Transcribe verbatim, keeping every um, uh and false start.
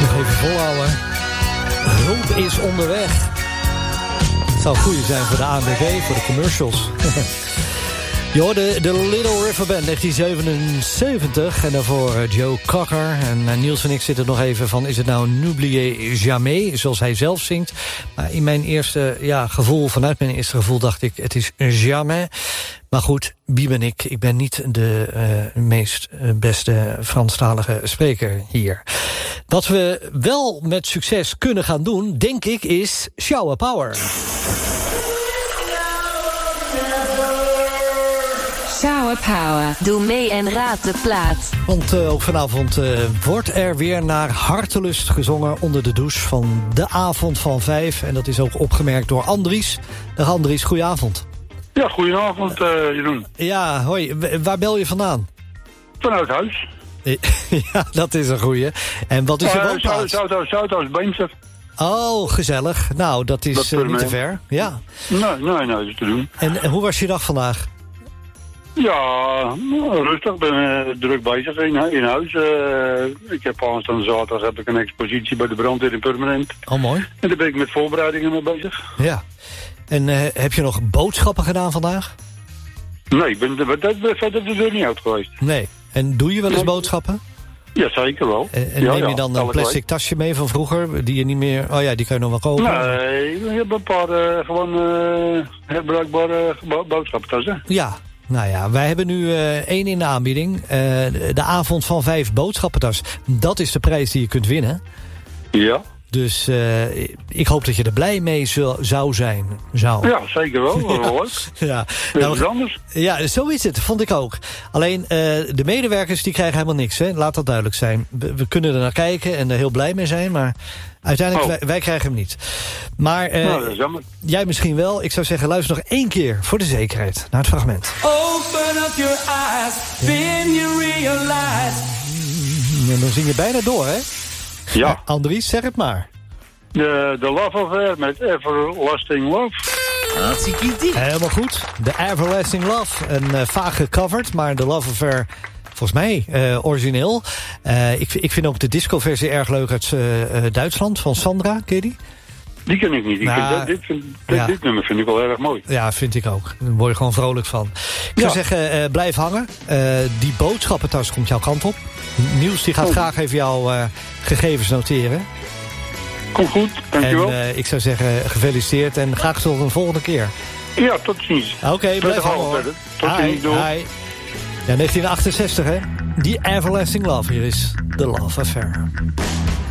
Nog even volhouden. Hulp is onderweg. Het zou goed zijn voor de A N W B, voor de commercials. Je hoorde de Little River Band, negentien zevenenzeventig. En daarvoor Joe Cocker. En Niels en ik zitten nog even van... is het nou N'oubliez jamais, zoals hij zelf zingt. Maar in mijn eerste ja, gevoel, vanuit mijn eerste gevoel dacht ik... het is jamais. Maar goed, wie ben ik? Ik ben niet de uh, meest uh, beste Franstalige spreker hier. Wat we wel met succes kunnen gaan doen, denk ik, is Shower Power. Shower Power. Doe mee en raad de plaat. Want uh, ook vanavond uh, wordt er weer naar hartelust gezongen onder de douche van de avond van vijf. En dat is ook opgemerkt door Andries. Dag Andries, goedenavond. Ja, goedenavond uh, Jeroen. Ja, hoi. Waar bel je vandaan? Vanuit huis. Ja, dat is een goeie. En wat is je uh, woonplaats? Zuidoost, Zuidoost, Beemster. Oh, gezellig. Nou, dat is dat uh, niet te ver. Ja. Nee, nee, nee, dat is te doen. En, en hoe was je dag vandaag? Ja, rustig. Ik ben uh, druk bezig in, in huis. Uh, ik heb aanstaande zaterdag heb ik een expositie bij de brandweer in Permanent. Oh, mooi. En daar ben ik met voorbereidingen mee bezig. Ja. En uh, heb je nog boodschappen gedaan vandaag? Nee, ik ben dat verder de deur niet uit geweest. Nee. En doe je wel eens nee. boodschappen? Ja, zeker wel. En, en ja, neem je ja, dan een plastic kwijt. tasje mee van vroeger, die je niet meer... Oh ja, die kan je nog wel kopen. Nee, ik heb een paar uh, gewoon uh, herbruikbare bo- boodschappentassen. Ja. Nou ja, wij hebben nu uh, één in de aanbieding. Uh, de avond van vijf boodschappentas. Dat is de prijs die je kunt winnen. Ja. Dus uh, ik hoop dat je er blij mee zou, zou zijn. Zou. Ja, zeker wel. Ja. Ja. Nou, is anders. Ja, zo is het. Vond ik ook. Alleen uh, de medewerkers die krijgen helemaal niks. Hè? Laat dat duidelijk zijn. We, we kunnen er naar kijken en er heel blij mee zijn. Maar uiteindelijk, oh. wij, wij krijgen hem niet. Maar uh, nou, dat is jammer. Jij misschien wel. Ik zou zeggen, luister nog één keer voor de zekerheid naar het fragment. Open up your eyes, then you realize. En dan zing je bijna door, hè? Ja. Uh, Andries, zeg het maar. De, de Love Affair met Everlasting Love. Helemaal goed. De Everlasting Love. Een uh, vaag gecoverd, maar de Love Affair volgens mij uh, origineel. Uh, ik, ik vind ook de disco-versie erg leuk uit uh, Duitsland, van Sandra. Ken je die? Die ken ik niet. Ik nou, vind, dit, vind, dit, ja. dit nummer vind ik wel erg mooi. Ja, vind ik ook. Daar word je gewoon vrolijk van. Ik zou ja. zeggen, uh, blijf hangen. Uh, die boodschappentas komt jouw kant op. Niels die gaat oh. graag even jouw uh, gegevens noteren. Komt goed, dankjewel. En uh, ik zou zeggen, gefeliciteerd en graag tot een volgende keer. Ja, tot ziens. Oké, okay, blijf hangen hoor. Tot ziens, doei. Ja, negentien achtenzestig hè. Die Everlasting Love. Hier is The Love Affair.